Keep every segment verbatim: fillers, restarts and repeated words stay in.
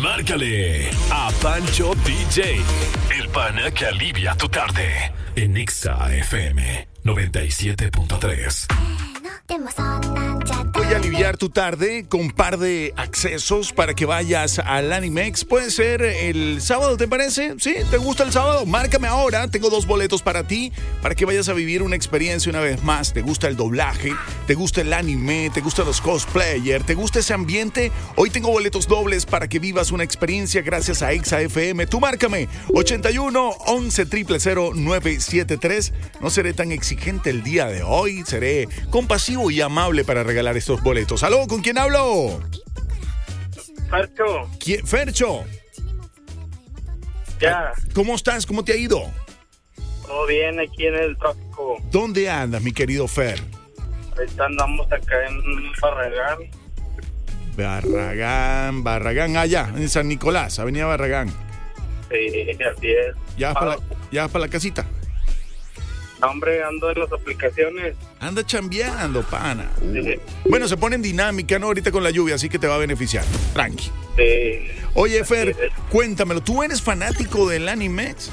Márcale a Pancho D J, el pana que alivia tu tarde. En Exa F M noventa y siete punto tres. Voy a aliviar tu tarde con un par de accesos para que vayas al Animex. Puede ser el sábado, ¿te parece? ¿Sí? ¿Te gusta el sábado? Márcame ahora. Tengo dos boletos para ti, para que vayas a vivir una experiencia una vez más. ¿Te gusta el doblaje? ¿Te gusta el anime? ¿Te gustan los cosplayers? ¿Te gusta ese ambiente? Hoy tengo boletos dobles para que vivas una experiencia gracias a Exa F M. Tú márcame ochenta y uno, once, cero cero cero, nueve siete tres. No seré tan exigente el día de hoy. Seré compasivo y amable para regalar estos boletos. ¿Aló? ¿Con quién hablo? Fercho. ¿Quién? Fercho. Ya. ¿Cómo estás? ¿Cómo te ha ido? Todo bien aquí en el tráfico. ¿Dónde andas, mi querido Fer? Ahorita andamos acá en Barragán. Barragán, Barragán, allá, en San Nicolás, Avenida Barragán. Sí, así es. ¿Ya vas para la, ya vas para la casita? Hombre, ando en las aplicaciones. Anda chambeando, pana. Uh. Sí. Bueno, se pone en dinámica, ¿no? Ahorita con la lluvia, así que te va a beneficiar. Tranqui. Sí. Oye, Fer, Sí. cuéntamelo. ¿Tú eres fanático del Animex?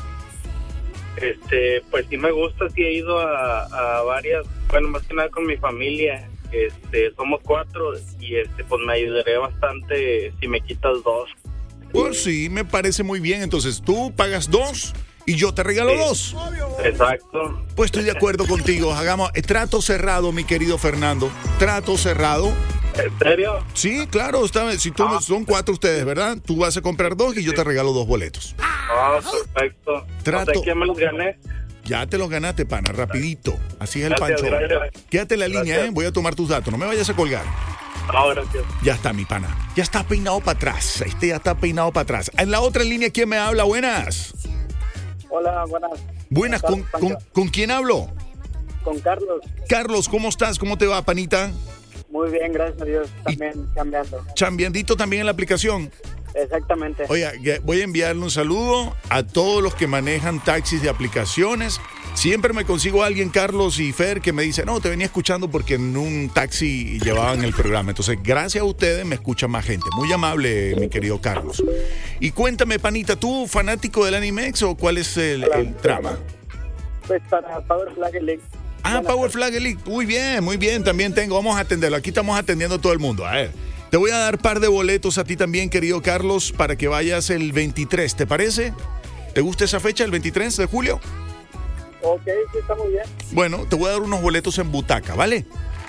Este, pues sí me gusta, sí he ido a, a varias, bueno, más que nada con mi familia. Este, somos cuatro y este, pues me ayudaré bastante si me quitas dos. Pues sí, me parece muy bien. Entonces, tú pagas dos y yo te regalo Sí. dos. Exacto. Pues estoy de acuerdo contigo. Hagamos eh, trato cerrado, mi querido Fernando. Trato cerrado. ¿En serio? Sí, claro. Está, si tú, Ah. son cuatro ustedes, ¿verdad? Tú vas a comprar dos y yo te regalo dos boletos. Ah, perfecto. Trato. No sé quién me los gané. Ya te los ganaste, pana, rapidito. Así es el Gracias, Pancho. gracias. Quédate en la línea, Gracias. ¿eh? Voy a tomar tus datos. No me vayas a colgar. No, gracias. Ya está, mi pana. Ya está peinado para atrás. Este ya está peinado para atrás. En la otra línea, ¿quién me habla? Buenas. Hola, buenas. Buenas, ¿con, con, ¿con quién hablo? Con Carlos. Carlos, ¿cómo estás? ¿Cómo te va, panita? Muy bien, gracias a Dios. También cambiando. Chambiandito también en la aplicación. Exactamente. Oiga, que voy a enviarle un saludo a todos los que manejan taxis de aplicaciones. Siempre me consigo a alguien, Carlos y Fer, que me dice, no, te venía escuchando porque en un taxi llevaban el programa. Entonces, gracias a ustedes me escucha más gente. Muy amable, mi querido Carlos. Y cuéntame, panita, ¿tú fanático del Animex o cuál es el, el trama? Pues para Power Flag Elite. Ah, Power Flag Elite. Muy bien, muy bien. También tengo. Vamos a atenderlo. Aquí estamos atendiendo a todo el mundo. A ver. Te voy a dar par de boletos a ti también, querido Carlos, para que vayas el veintitrés. ¿Te parece? ¿Te gusta esa fecha, el veintitrés de julio? Ok, sí, está muy bien. Bueno, te voy a dar unos boletos en butaca, ¿vale?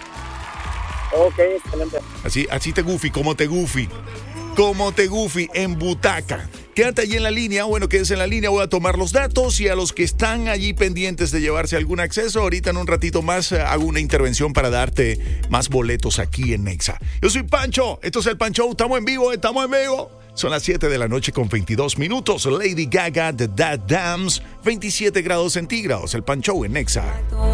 Ok, excelente. Así, así te goofy, como te goofy. Como te goofy, en butaca. Quédate allí en la línea. Bueno, quédese en la línea. Voy a tomar los datos y a los que están allí pendientes de llevarse algún acceso, ahorita en un ratito más eh, hago una intervención para darte más boletos aquí en Nexa. Yo soy Pancho. Esto es el Pancho. Estamos en vivo, estamos en vivo. Son las siete de la noche con veintidós minutos. Lady Gaga, The Dad Dams, veintisiete grados centígrados. El Pancho en Nexa.